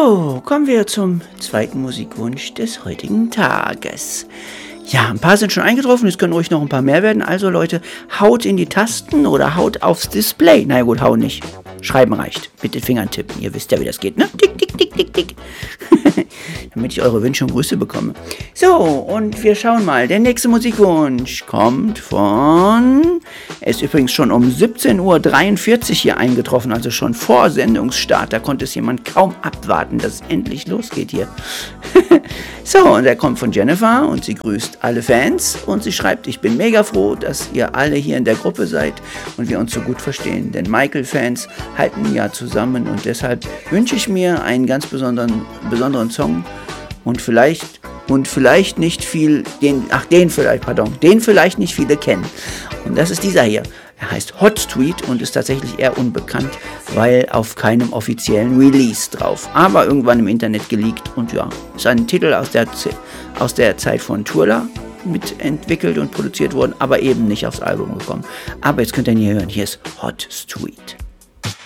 So, kommen wir zum zweiten Musikwunsch des heutigen Tages. Ja, ein paar sind schon eingetroffen, es können ruhig noch ein paar mehr werden. Also Leute, haut in die Tasten oder haut aufs Display. Na gut, hau nicht. Schreiben reicht. Mit den Fingern tippen. Ihr wisst ja, wie das geht, ne? Tick, tick, tick, tick, tick. Damit ich eure Wünsche und Grüße bekomme. So, und wir schauen mal. Der nächste Musikwunsch kommt von... Er ist übrigens schon um 17:43 Uhr hier eingetroffen, also schon vor Sendungsstart. Da konnte es jemand kaum abwarten, dass es endlich losgeht hier. So, und er kommt von Jennifer und sie grüßt alle Fans und sie schreibt, ich bin mega froh, dass ihr alle hier in der Gruppe seid und wir uns so gut verstehen, denn Michael-Fans halten ja zusammen und deshalb wünsche ich mir einen ganz besonderen Song und vielleicht nicht viel, den vielleicht nicht viele kennen. Und das ist dieser hier. Er heißt Hot Street und ist tatsächlich eher unbekannt, weil auf keinem offiziellen Release drauf. Aber irgendwann im Internet geleakt und ja, ist ein Titel aus der Zeit von Turla mitentwickelt und produziert worden, aber eben nicht aufs Album gekommen. Aber jetzt könnt ihr ihn hier hören. Hier ist Hot Street.